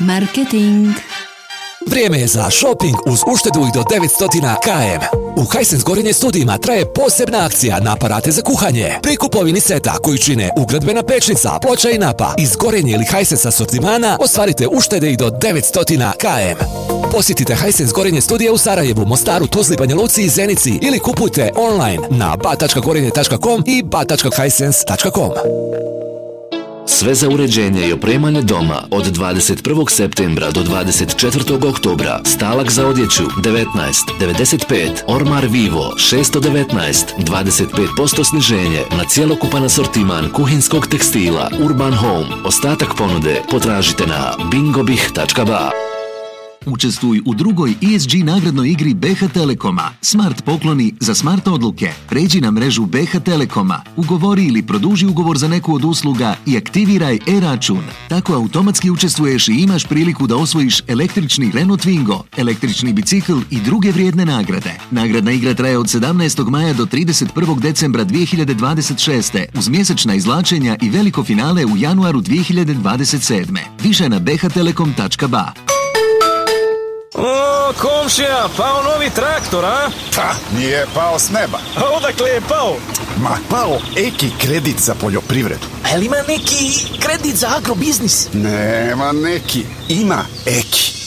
Marketing. Vrijeme je za shopping uz uštedu i do 900 km. U Hisense Gorenje studijima traje posebna akcija na aparate za kuhanje. Pri kupovini seta koji čine ugradbena pečnica, ploča i napa iz Gorenje ili Hisense asortimana ostvarite uštede i do 900 km. Posjetite Hisense Gorenje studije u Sarajevu, Mostaru, Tuzli, Banja Luci i Zenici ili kupujte online na ba.gorenje.com i ba.hisense.com. Sve za uređenje i opremanje doma od 21. septembra do 24. oktobra. Stalak za odjeću 19,95, Ormar Vivo 619, 25% sniženje na cjelokupan asortiman kuhinskog tekstila Urban Home. Ostatak ponude potražite na bingobih.ba. Učestvuj u drugoj ESG nagradnoj igri BH Telekoma. Smart pokloni za smart odluke. Pređi na mrežu BH Telekoma, ugovori ili produži ugovor za neku od usluga i aktiviraj e-račun. Tako automatski učestvuješ i imaš priliku da osvojiš električni Renault Twingo, električni bicikl i druge vrijedne nagrade. Nagradna igra traje od 17. maja do 31. decembra 2026. uz mjesečna izvlačenja i veliko finale u januaru 2027. Više na bhtelekom.ba. O, komšija, pao novi traktor, a? Pa, nije pao s neba. A odakle je pao? Ma, pao Eki kredit za poljoprivredu. A jel ima neki kredit za agrobiznis? Nema neki, ima Eki.